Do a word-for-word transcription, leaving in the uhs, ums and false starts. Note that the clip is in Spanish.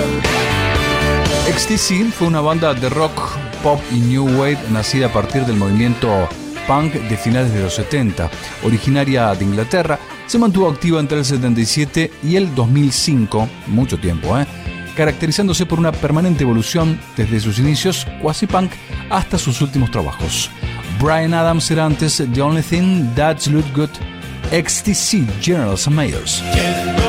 X T C fue una banda de rock, pop y new wave nacida a partir del movimiento punk de finales de los setenta. Originaria de Inglaterra, se mantuvo activa entre el setenta y siete y el dos mil cinco, mucho tiempo, ¿eh? caracterizándose por una permanente evolución desde sus inicios quasi-punk hasta sus últimos trabajos. Bryan Adams era antes The Only Thing That's Look Good, X T C Generals and Mayors.